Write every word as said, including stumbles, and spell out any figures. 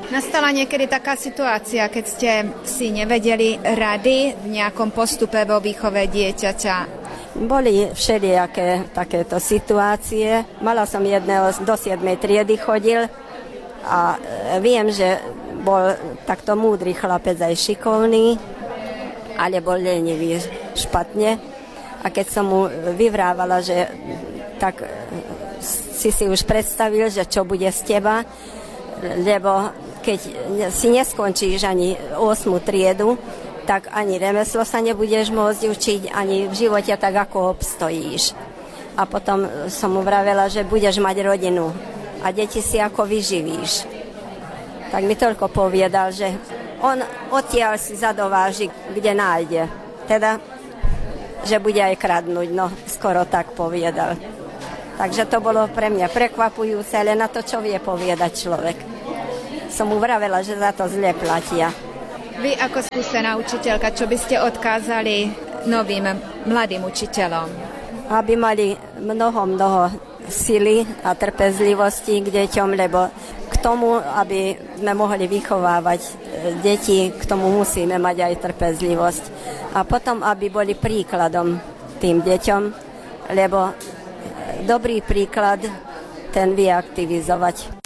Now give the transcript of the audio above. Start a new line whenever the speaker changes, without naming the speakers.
Nastala niekedy taká situácia, keď ste si nevedeli rady v nejakom postupe vo výchove dieťaťa?
Boli všelijaké takéto situácie. Mala som jedného, do siedmej triedy chodil a viem, že bol takto múdry chlapec, aj šikovný, ale bol lenivý špatne. A keď som mu vyvrávala, že tak si si už predstavil, že čo bude z teba, lebo keď si neskončíš ani ôsmu triedu, tak ani remeslo sa nebudeš môcť učiť, ani v živote tak, ako obstojíš. A potom som mu vravela, že budeš mať rodinu a deti si ako vyživíš. Tak mi toľko povedal, že on odtiaľ si zadováži, kde nájde. Teda, že bude aj kradnúť, no skoro tak povedal. Takže to bolo pre mňa prekvapujúce, ale na to, čo vie povedať človek. Som mu vravela, že za to zle platia.
Vy ako skúsená učiteľka, čo by ste odkázali novým mladým učiteľom?
Aby mali mnoho, mnoho sily a trpezlivosti k deťom, lebo k tomu, aby sme mohli vychovávať deti, k tomu musíme mať aj trpezlivosť. A potom, aby boli príkladom tým deťom, lebo dobrý príklad ten vie aktivizovať.